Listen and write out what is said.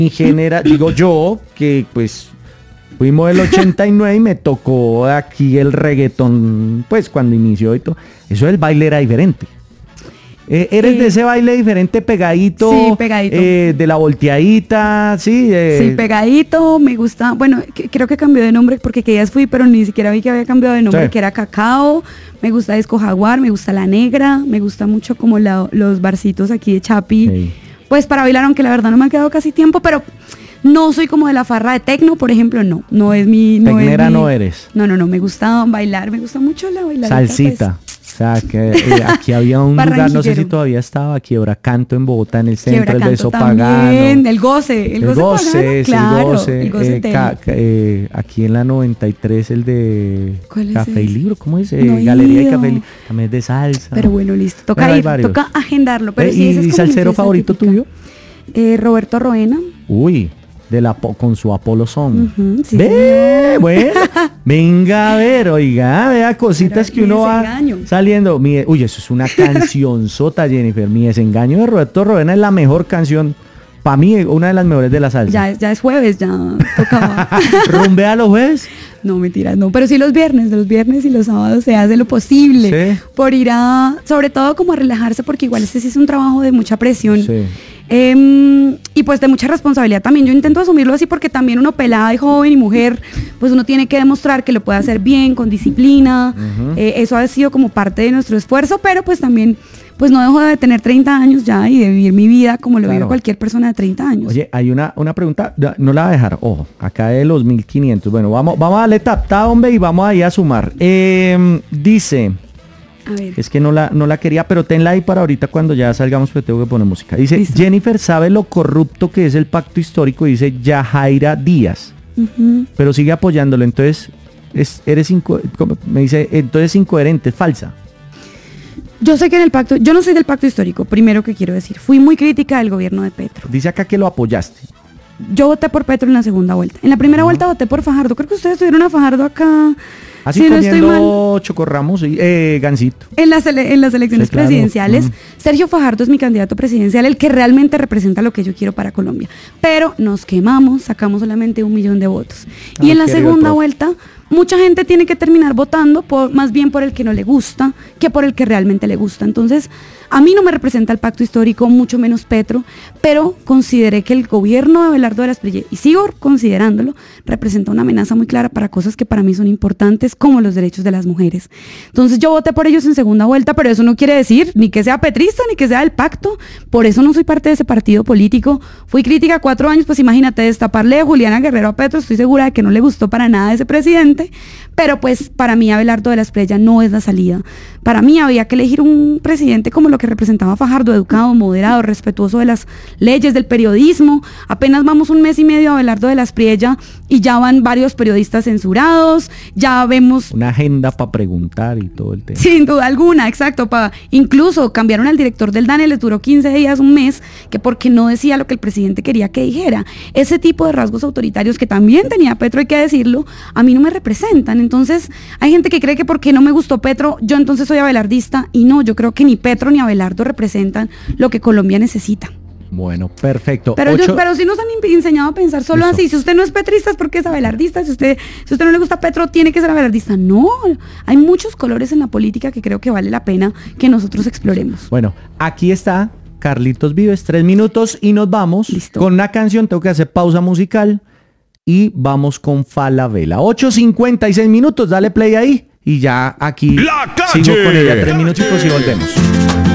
En general, digo yo, que pues fuimos del 89 y me tocó aquí el reggaetón, pues cuando inició y todo. Eso del baile era diferente. ¿Eres de ese baile diferente, pegadito? Sí, pegadito. De la volteadita, ¿sí? Sí, pegadito, me gusta. Bueno, creo que cambió de nombre porque que días fui, pero ni siquiera vi que había cambiado de nombre, sí. Que era Cacao. Me gusta Disco Jaguar, me gusta La Negra, me gusta mucho como los barcitos aquí de Chapi. Sí. Pues para bailar, aunque la verdad no me ha quedado casi tiempo, pero no soy como de la farra de tecno, por ejemplo, no es mi... Tecnera no eres. No, me gusta bailar, me gusta mucho la bailadita. Salsita. Pues. O sea, que aquí había un lugar, no sé si todavía estaba, Quiebra Canto en Bogotá, en el centro, el Beso Pagano. El goce pagano, claro, el goce aquí en la 93, el de Café y Libro, ¿cómo es? No Galería de Café y Libro, también es de salsa. Pero bueno, listo, toca agendarlo. Pero sí, ¿Y salsero favorito tuyo? Roberto Roena. Uy, con su Apolo Song. Sí, bueno, venga a ver, oiga, vea cositas que uno va saliendo. Uy, eso es una cancionzota, Jennifer. Mi desengaño de Roberto Roena es la mejor canción. Para mí, una de las mejores de la salsa. Ya es jueves, ya tocaba. ¿Rumbea los jueves? No, mentiras, no. Pero sí los viernes y los sábados se hace lo posible. ¿Sí? Por ir sobre todo como a relajarse, porque igual este sí es un trabajo de mucha presión. Sí. Y pues de mucha responsabilidad también. Yo intento asumirlo así porque también uno pelada y joven y mujer, pues uno tiene que demostrar que lo puede hacer bien, con disciplina. Eso ha sido como parte de nuestro esfuerzo, pero pues también pues no dejo de tener 30 años ya y de vivir mi vida como lo vive cualquier persona de 30 años. Oye, hay una pregunta, no la voy a dejar, ojo, acá de los 1500. Bueno, vamos a darle tap, hombre, y vamos ahí a sumar. Dice... A ver. Es que no la quería, pero tenla ahí para ahorita cuando ya salgamos, porque tengo que poner música. Dice, ¿listo? Jennifer sabe lo corrupto que es el pacto histórico, dice Yajaira Díaz, pero sigue apoyándolo, entonces me dice, entonces incoherente, falsa. Yo sé que yo no soy del pacto histórico, primero que quiero decir, fui muy crítica del gobierno de Petro. Dice acá que lo apoyaste. Yo voté por Petro en la segunda vuelta. En la primera vuelta voté por Fajardo. Creo que ustedes tuvieron a Fajardo acá. Así comiendo chocorramos y gansito. En las elecciones presidenciales, Sergio Fajardo es mi candidato presidencial, el que realmente representa lo que yo quiero para Colombia. Pero nos quemamos, sacamos solamente 1 millón de votos. Y en la segunda vuelta, mucha gente tiene que terminar votando más bien por el que no le gusta que por el que realmente le gusta. Entonces, a mí no me representa el pacto histórico, mucho menos Petro, pero consideré que el gobierno de Abelardo de la Espriella, y sigo considerándolo, representa una amenaza muy clara para cosas que para mí son importantes, como los derechos de las mujeres. Entonces yo voté por ellos en segunda vuelta, pero eso no quiere decir ni que sea petrista, ni que sea del pacto. Por eso no soy parte de ese partido político. Fui crítica 4 años, pues imagínate, destaparle de Juliana Guerrero a Petro, estoy segura de que no le gustó para nada ese presidente, pero pues para mí Abelardo de la Espriella no es la salida. Para mí había que elegir un presidente como lo que representaba Fajardo, educado, moderado, respetuoso de las leyes, del periodismo. Apenas vamos 1 mes y medio a Abelardo de la Espriella y ya van varios periodistas censurados, ya vemos... Una agenda para preguntar y todo el tema. Sin duda alguna, exacto. Incluso cambiaron al director del DANE, les duró 15 días, 1 mes, que porque no decía lo que el presidente quería que dijera. Ese tipo de rasgos autoritarios que también tenía Petro, hay que decirlo, a mí no me representan. Entonces, hay gente que cree que porque no me gustó Petro, yo entonces soy abelardista, y no, yo creo que ni Petro ni Abelardo representan lo que Colombia necesita. Bueno, perfecto. Pero sí nos han enseñado a pensar solo así. Si usted no es petrista es porque es abelardista. Si usted no le gusta Petro, tiene que ser abelardista. No, hay muchos colores en la política que creo que vale la pena que nosotros exploremos. Bueno, aquí está Carlitos Vives, 3 minutos y nos vamos. Listo. Con una canción. Tengo que hacer pausa musical y vamos con Falabella. 8:56 minutos, dale play ahí y ya aquí sigo con ella 3 minutos y volvemos.